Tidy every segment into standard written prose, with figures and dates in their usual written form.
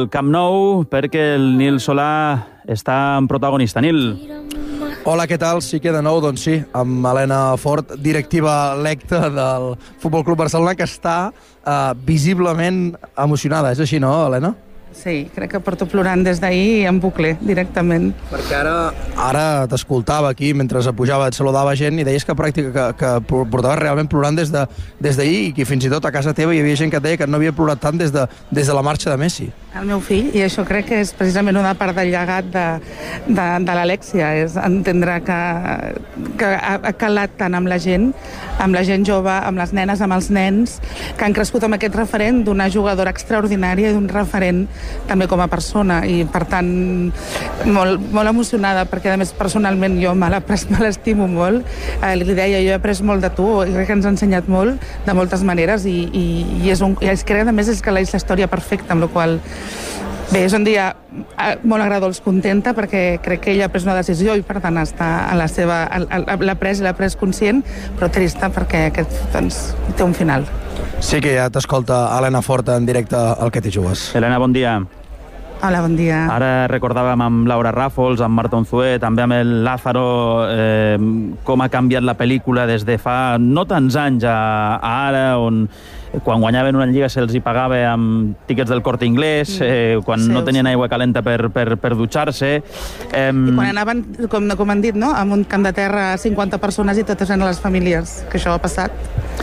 Camp Nou perquè el Nil Solà està en protagonista. Nil. Hola, què tal? Sí que de nou, doncs sí, amb Helena Fort, directiva electa del Futbol Club Barcelona, que està visiblement emocionada. És així, no, Helena? Sí, crec que porto plorant des d'ahir en bucle, directament. Perquè ara t'escoltava aquí mentre pujava, et saludava gent i deies que portaves realment plorant des d'ahir i que fins i tot a casa teva hi havia gent que et deia que no havia plorat tant des de la marxa de Messi. El meu fill, i això crec que és precisament una part del llegat de l'Alexia, és entendre que ha calat tant amb la gent jove, amb les nenes, amb els nens, que han crescut amb aquest referent d'una jugadora extraordinària i d'un referent també com a persona, i per tant molt emocionada, perquè a més personalment jo me l'estimo molt. Li deia, jo he après molt de tu i crec que ens ha ensenyat molt de moltes maneres i és que a més és que la història perfecta, amb la qual bé, és un dia molt agradós, contenta, perquè crec que ella ha pres una decisió i per tant està a la seva, l'ha pres conscient, però trista perquè aquest té un final. Sí que ja t'escolta Helena Fort en directe al Que t'hi jugues. Helena, bon dia. Hola, bon dia. Ara recordàvem amb Laura Ràfols, amb Marta Unzué, també amb el Lázaro, com ha canviat la pel·lícula des de fa no tants anys a ara, on quan guanyaven una lliga se'ls hi pagava amb tíquets del Corte Inglés, quan no tenien aigua calenta per dutxar-se. I quan anaven, com han dit, no? amb un camp de terra 50 persones i totes eren les famílies, que això ha passat.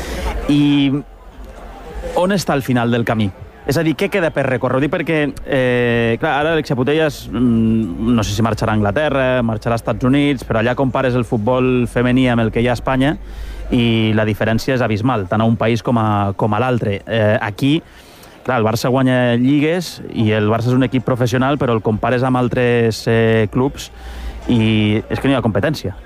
I on està el final del camí? És a dir, què queda per recórrer? Ho dic perquè, clar, ara Alexia Putellas no sé si marxarà a Anglaterra, marxarà als Estats Units, però allà compares el futbol femení amb el que hi ha a Espanya i la diferència és abismal, tant a un país com a l'altre. Aquí, clar, el Barça guanya lligues i el Barça és un equip professional, però el compares amb altres clubs i és que no hi ha competència.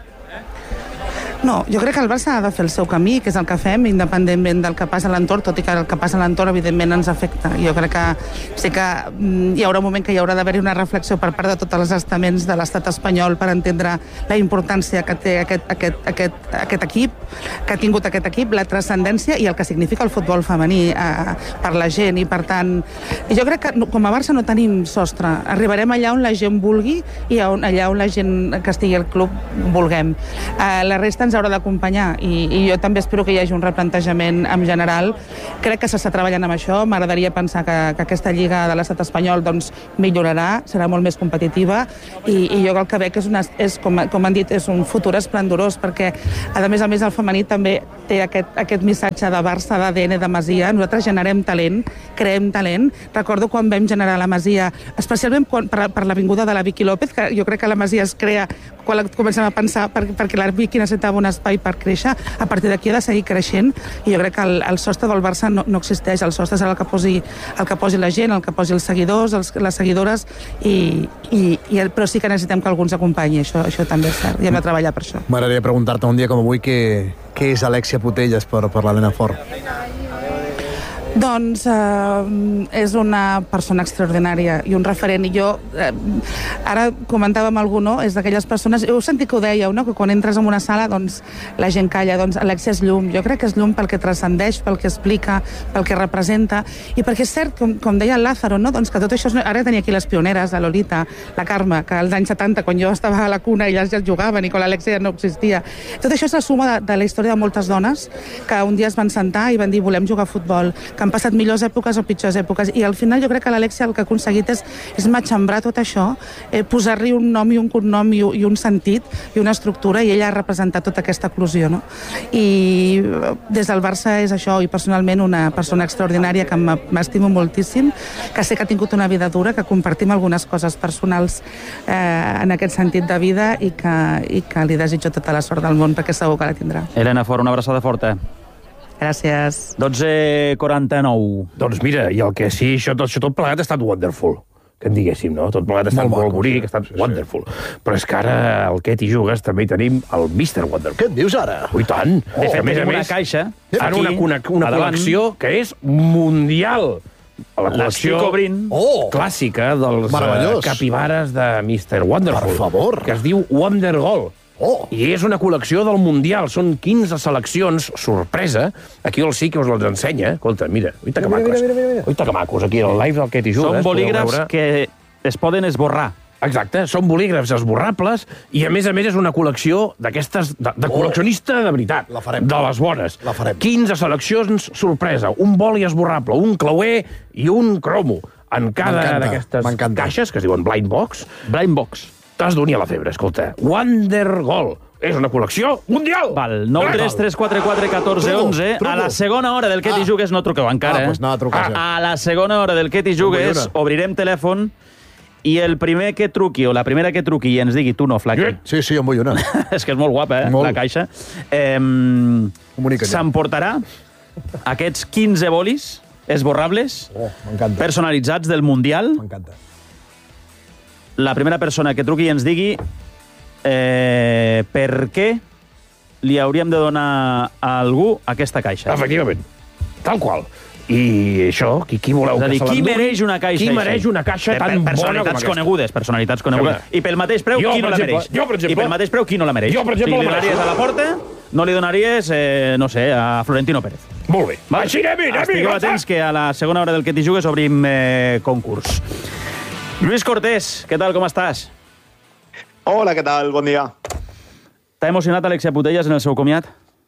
No, jo crec que el Barça ha de fer el seu camí, que és el que fem, independentment del que passa a l'entorn, tot i que el que passa a l'entorn, evidentment, ens afecta. Jo crec que sí que hi haurà un moment que hi haurà d'haver-hi una reflexió per part de tots els estaments de l'estat espanyol per entendre la importància que té aquest equip, que ha tingut aquest equip, la transcendència i el que significa el futbol femení per la gent. I, per tant, jo crec que com a Barça no tenim sostre. Arribarem allà on la gent vulgui i allà on la gent que estigui al club vulguem. La resta ens haurà d'acompanyar i jo també espero que hi hagi un replantejament en general. Crec que s'està treballant amb això. M'agradaria pensar que aquesta lliga de l'estat espanyol doncs, millorarà, serà molt més competitiva i jo el que veig és com han dit, és un futur esplendorós, perquè a més el femení també té aquest missatge de Barça, d'ADN, de Masia. Nosaltres generem talent, creem talent. Recordo quan vam generar la Masia, especialment per l'avinguda de la Vicky López, que jo crec que la Masia es crea quan comencem a pensar perquè la Vicky necessitava un espai per créixer. A partir d'aquí ha de seguir creixent i jo crec que el sostre del Barça no existeix. El sostre serà el que posi la gent, el que posi els seguidors, les seguidores, però sí que necessitem que algú ens acompanyi. Això també és cert i hem de treballar per això. M'agradaria preguntar-te un dia com avui què és Alexia Putellas per l'Helena Fort. Doncs és una persona extraordinària i un referent, i jo ara comentava amb algú, no? És d'aquelles persones, heu sentit que ho dèieu, no? Que quan entres en una sala doncs la gent calla, doncs Alexia és llum. Jo crec que és llum pel que transcendeix, pel que explica, pel que representa, i perquè és cert, com deia el Lázaro, no? Doncs que tot això, ara tenia aquí les pioneres, la Lolita, la Carme, que als anys 70, quan jo estava a la cuna, elles ja jugaven i quan l'Alexia ja no existia. Tot això és la suma de la història de moltes dones que un dia es van sentar i van dir volem jugar a futbol, que han passat millors èpoques o pitjors èpoques, i al final jo crec que l'Alexia el que ha aconseguit és matxembrar tot això, posar-li un nom i un cognom i un sentit i una estructura, i ella ha representat tota aquesta eclosió, no? I des del Barça és això, i personalment una persona extraordinària que m'estimo moltíssim, que sé que ha tingut una vida dura, que compartim algunes coses personals en aquest sentit de vida i que li desitjo tota la sort del món perquè segur que la tindrà. Helena Fort, una abraçada forta. Gràcies. 12:49. Doncs mira, i el que sí, això tot plegat ha estat wonderful, que en diguéssim, no? Tot plegat ha estat molt bonic, ha estat wonderful. Però és que ara, el Que t'hi jugues, també hi tenim el Mr. Wonderful. Què et dius ara? I tant. De fet, tenim una caixa. Fan una col·lecció que és mundial. La col·lecció clàssica dels capibares de Mr. Wonderful. Per favor. Que es diu Wonder Goal. I és una col·lecció del Mundial. Són 15 seleccions, sorpresa. Aquí el sí que us les ensenya. Escolta, mira, oita que macos. Oita que macos, aquí el live del que t'hi jugues. Són bolígrafs que es poden esborrar. Exacte, són bolígrafs esborrables i, a més, és una col·lecció d'aquestes, de col·leccionista de veritat. La farem. De les bones. La farem. 15 seleccions, sorpresa. Un boli esborrable, un clauer i un cromo. En cada d'aquestes caixes, que es diuen blind box, t'has d'unir a la febre, escolta. Wonder Goal. És una col·lecció mundial. Val, 9 3 3 4 4 14 11. A la segona hora del que t'hi jugues no truqueu encara. Doncs anava a trucar ja. A la segona hora del que t'hi jugues obrirem telèfon i el primer que truqui o la primera que truqui i ens digui tu no, Flaqui. Sí, jo en vull una. És que és molt guapa, Molt. la caixa. Comunica ja. S'emportarà aquests 15 bolis esborrables M'encanta. personalitzats del Mundial. M'encanta. La primera persona que truqui i ens digui per què li hauríem de donar a algú aquesta caixa. Efectivament. Tal qual. I això, qui voleu És a dir, que se qui l'endugui? mereix una caixa Qui així? mereix una caixa tan bona com Personalitats aquesta? conegudes, personalitats conegudes. I pel mateix preu, Jo, qui no per la exemple, mereix? jo, per exemple. I pel mateix preu, qui no la mereix? Jo, per exemple, si li la mereixo. donaries a la Porta, no li donaries, no sé, a Florentino Pérez. Molt bé. Val? Així anem, Estigueu atents que a la segona hora del que t'hi jugues obrim concurs. Lluís Cortés, què tal, com estàs? Hola, què tal? Bon dia. T'ha emocionat Alexia Putellas en el seu comiat?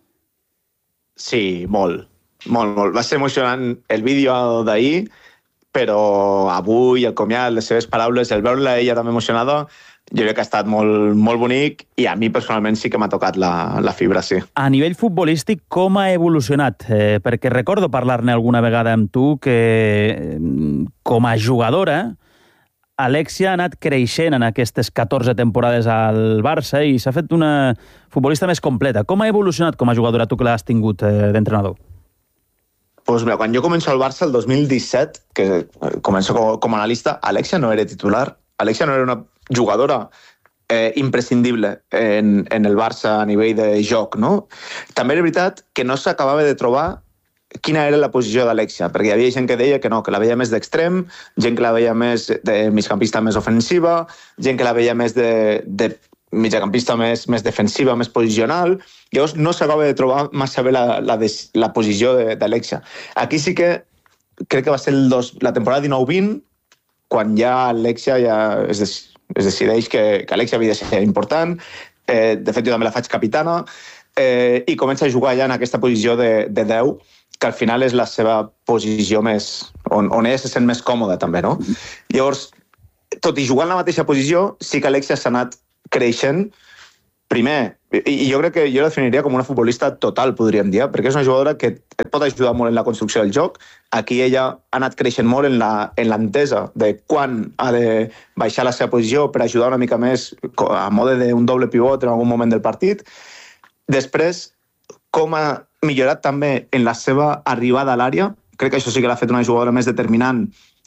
Sí, molt. Va ser emocionant el vídeo d'ahir, però avui, el comiat, les seves paraules, el veure-la ella també emocionada, jo crec que ha estat molt, molt bonic i a mi personalment sí que m'ha tocat la fibra, sí. A nivell futbolístic, com ha evolucionat? Perquè recordo parlar-ne alguna vegada amb tu que, com a jugadora, Alexia ha anat creixent en aquestes 14 temporades al Barça i s'ha fet una futbolista més completa. Com ha evolucionat com a jugadora, tu que l'has tingut d'entrenador? Pues mira, quan jo començo al Barça el 2017, que començo com a analista, Alexia no era titular. Alexia no era una jugadora imprescindible en el Barça a nivell de joc, no? També era veritat que no s'acabava de trobar quina era la posició d'Alexia, perquè hi havia gent que deia que no, que la veia més d'extrem, gent que la veia més de migcampista més ofensiva, gent que la veia més de mitjacampista més defensiva, més posicional. Llavors no s'acaba de trobar massa bé la posició d'Alexia. Aquí sí que crec que va ser la temporada 19-20, quan ja Alexia es decideix que Alexia havia de ser important. De fet, jo també la faig capitana i comença a jugar ja en aquesta posició de 10, que al final és la seva posició més... on ella se sent més còmoda, també, no? Llavors, tot i jugar en la mateixa posició, sí que Alexia s'ha anat creixent. Primer, i jo crec que jo la definiria com una futbolista total, podríem dir, perquè és una jugadora que et pot ajudar molt en la construcció del joc. Aquí ella ha anat creixent molt en l'entesa de quan ha de baixar la seva posició per ajudar una mica més a mode d'un doble pivot en algun moment del partit. Després, com ha millorat també en la seva arribada a l'àrea. Crec que això sí que l'ha fet una jugadora més determinant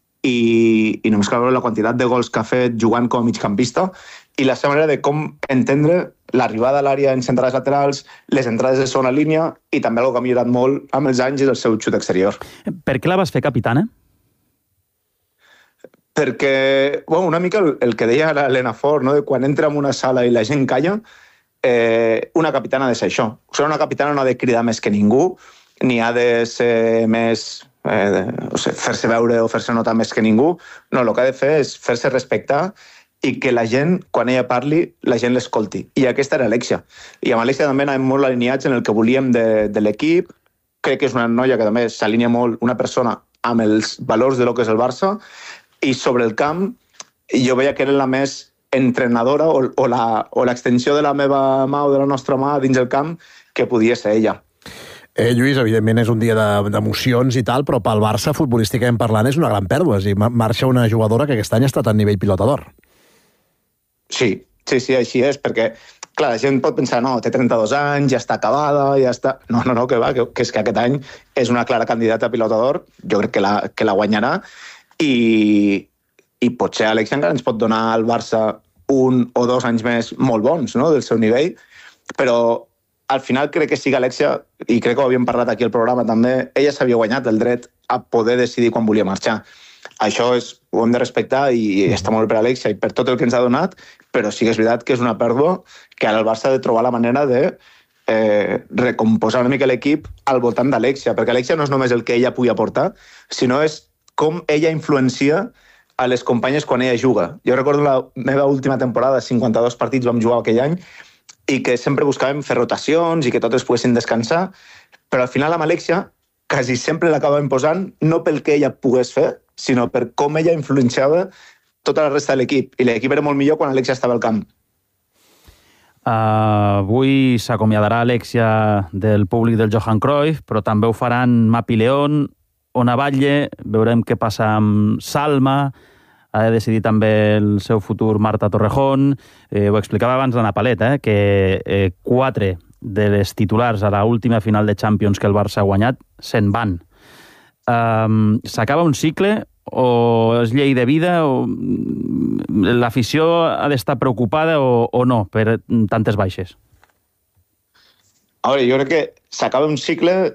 i només cal veure la quantitat de gols que ha fet jugant com a migcampista i la seva manera de com entendre l'arribada a l'àrea en centrades laterals, les entrades de segona línia i també el que ha millorat molt amb els anys és el seu xut exterior. Per què la vas fer capitana? Perquè, bueno, una mica el que deia l'Helena Fort, no? De quan entra en una sala i la gent calla, una capitana ha de ser això. O sigui, una capitana no ha de cridar més que ningú, ni ha de ser més... fer-se veure o fer-se notar més que ningú. No, el que ha de fer és fer-se respectar i que la gent, quan ella parli, la gent l'escolti. I aquesta era Alexia. I amb Alexia també anàvem molt alineats en el que volíem de l'equip. Crec que és una noia que també s'alinea molt, una persona amb els valors de lo que és el Barça, i sobre el camp jo veia que era la més entrenadora o l'extensió de la meva mà o de la nostra mà dins el camp que podia ser ella. Lluís, evidentment és un dia d'emocions i tal, però pel Barça, futbolísticament parlant, és una gran pèrdua. És a dir, marxa una jugadora que aquest any ha estat a nivell pilota d'or. Sí, així és, perquè clar, la gent pot pensar, no, té 32 anys, ja està acabada, ja està... No, que va, que és que aquest any és una clara candidata a pilota d'or, jo crec que la guanyarà, i potser Alexia encara ens pot donar al Barça 1 o 2 anys més molt bons, no?, del seu nivell, però al final crec que sí que Alexia, i crec que ho havíem parlat aquí al programa també, ella s'havia guanyat el dret a poder decidir quan volia marxar. Això ho hem de respectar i està molt per Alexia i per tot el que ens ha donat, però sí que és veritat que és una pèrdua que ara el Barça ha de trobar la manera de recomposar una mica l'equip al voltant d'Alexia, perquè Alexia no és només el que ella pugui aportar, sinó és com ella influencia a les companyes quan ella juga. Jo recordo la meva última temporada, 52 partits vam jugar aquell any, i que sempre buscàvem fer rotacions i que totes poguessin descansar, però al final amb Alexia quasi sempre l'acabàvem posant no pel que ella pogués fer, sinó per com ella influenciava tota la resta de l'equip. I l'equip era molt millor quan Alexia estava al camp. Avui s'acomiadarà Alexia del públic del Johan Cruyff, però també ho faran Mapi León, Ona Batlle, veurem què passa amb Salma, ha de decidir també el seu futur Marta Torrejón. Ho explicava abans l'Anna Palet, que 4 de les titulars a l'última final de Champions que el Barça ha guanyat se'n van. S'acaba un cicle o és llei de vida o l'afició ha d'estar preocupada o no per tantes baixes? A veure, jo crec que s'acaba un cicle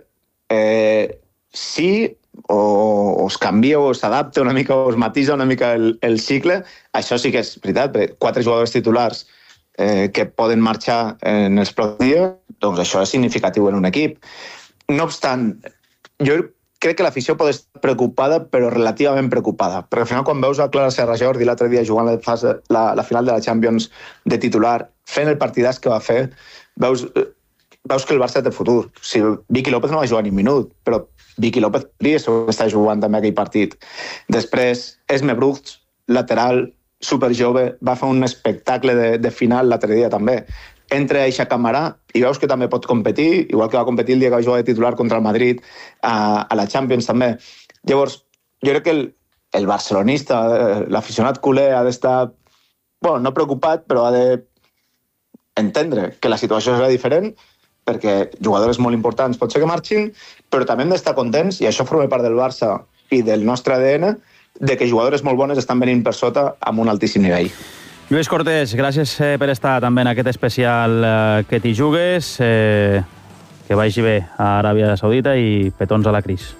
sí, o es canvia o s'adapta una mica o es matisa una mica el cicle. Això sí que és veritat, perquè 4 jugadors titulars que poden marxar en els pròxims dies, doncs això és significatiu en un equip. No obstant, jo crec que l'afició pot estar preocupada, però relativament preocupada, perquè al final quan veus a Clara Serra Jordi l'altre dia jugant la final de la Champions de titular, fent el partidàs que va fer, veus que el Barça té futur. Si Vicky López no va jugar ni un minut, però Vicky López podria estar jugant també aquell partit. Després, Esme Brugts, lateral, superjove, va fer un espectacle de final l'altre dia també. Entra Aixa Camarà i veus que també pot competir, igual que va competir el dia que va jugar de titular contra el Madrid a la Champions també. Llavors, jo crec que el barcelonista, l'aficionat culer, ha d'estar, bueno, no preocupat, però ha d'entendre que la situació serà diferent, perquè jugadors molt importants pot ser que marxin, però també hem d'estar contents, i això forma part del Barça i del nostre ADN, de que jugadores molt bones estan venint per sota amb un altíssim nivell. Lluís Cortés, gràcies per estar també en aquest especial Que t'hi jugues. Que vagi bé a Aràbia Saudita i petons a la Cris.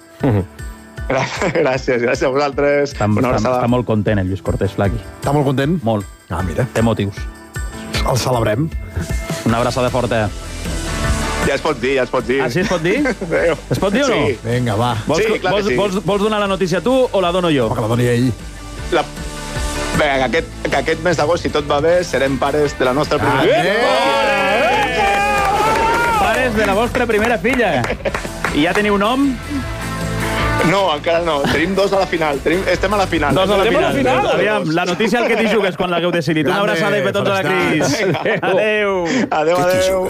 Gràcies a vosaltres. Està molt content el Lluís Cortés, Flaqui. Està molt content? Molt. Mira. Té motius. El celebrem. Una abraçada forta. Ja es pot dir. Ah, sí, es pot dir? Es pot dir o no? Sí. Vinga, va. Sí, clar que sí. Vols donar la notícia tu o la dono jo? Que la doni ell. Bé, que aquest mes d'agost, si tot va bé, serem pares de la nostra primera filla. Pares de la vostra primera filla. I ja teniu nom? No, encara no. Tenim 2 a la final. Estem a la final. 2 a la final. Aviam, la notícia al Que t'hi jugues quan l'hagueu decidit. Una abraçada i petons a la Cris. Adéu. Adéu.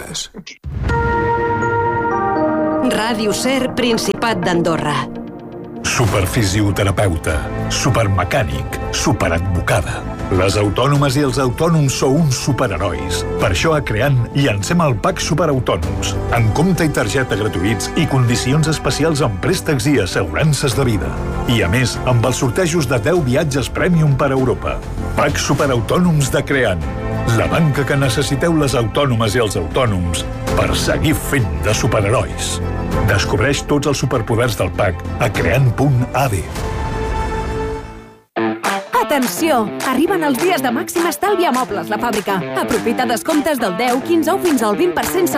Ràdio Ser, Principat d'Andorra. Superfisioterapeuta, supermecànic, superadvocada. Les autònomes i els autònoms sou uns superherois. Per això a Creant llancem el Pack Superautònoms, amb compte i targeta gratuïts i condicions especials en préstecs i assegurances de vida. I a més, amb els sortejos de 10 viatges Premium per Europa. Pack Superautònoms de Creant. La banca que necessiteu les autònomes i els autònoms per seguir fent de superherois. Descobreix tots els superpoders del PAC a creant.ad. Atenció! Arriben els dies de màxim estalvi a Mobles La Fàbrica. Aprofita descomptes del 10, 15 o fins al 20%